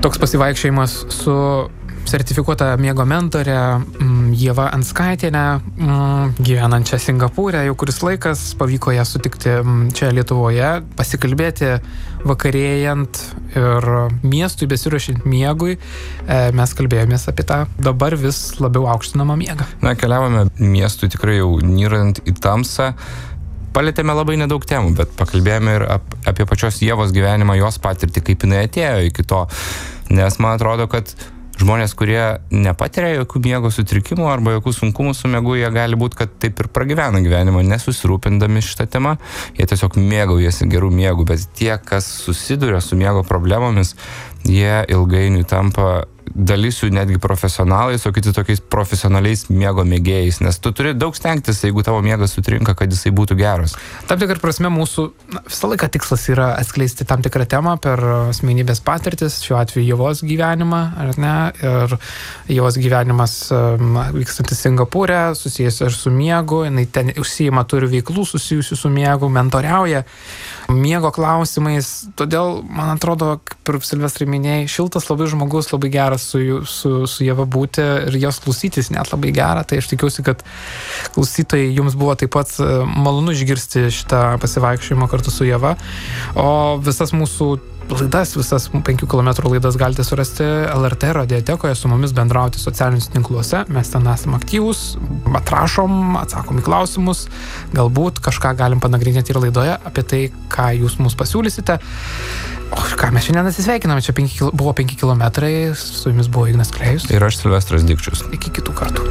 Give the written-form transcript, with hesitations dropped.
Toks pasivaikščiojimas su sertifikuota miego mentorė Ieva Anskaitienė, gyvenančia Singapūre, jau kuris laikas pavyko ją sutikti čia Lietuvoje, pasikalbėti vakarėjant ir miestui besiruošiant miegui. Mes kalbėjomės apie tą dabar vis labiau aukštinamą miegą. Na, keliavome miestui tikrai jau nyrant į tamsą. Palėtėme labai nedaug temų, bet pakalbėjome ir apie pačios Ievos gyvenimą, jos patirtį, kaip jinai atėjo iki to. Nes man atrodo, kad žmonės, kurie nepatiria jokių miego sutrikimų arba jokių sunkumų su miegu, jie gali būti, kad taip ir pragyvena gyvenimą, nesusirūpindami šitą temą. Jie tiesiog mėgaujasi gerų miegų, bet tie, kas susiduria su miego problemomis, jie ilgainiui tampa dalis jų netgi profesionalais, o kiti tokiais profesionaliais miego mėgėjais, nes tu turi daug stengtis, jeigu tavo miegas sutrinka, kad jisai būtų geras. Tam tikrą prasme mūsų visą laiką tikslas yra atskleisti tam tikrą temą per asmenybės patirtis, šiuo atveju Ievos gyvenimą, ar ne, ir Ievos gyvenimas vykstantis Singapūre, susijęs ir su miegu, jinai ten užsiima, turi veiklų susijusių su miegu, mentoriauja miego klausimais, todėl, man atrodo, kaip ir Silvestrai minėjai, šiltas labai žmogus, labai geras su Ieva būti ir jos klausytis net labai gera, tai aš tikiuosi, kad klausytojai jums buvo taip pat malonu išgirsti šitą pasivaikščiojimą kartu su Ieva, o visas mūsų laidas, visas 5 km laidas galite surasti LRT radiotekoje, su mumis bendrauti socialiniuose tinkluose, mes ten esame aktyvūs, atrašom, atsakom į klausimus, galbūt kažką galim panagrinėti ir laidoje apie tai, ką jūs mums pasiūlysite. O ką, mes šiandien atsisveikiname, čia buvo 5 km, su jumis buvo Ignas Klėjus. Ir aš Silvestras Dikčius. Iki kitų kartų.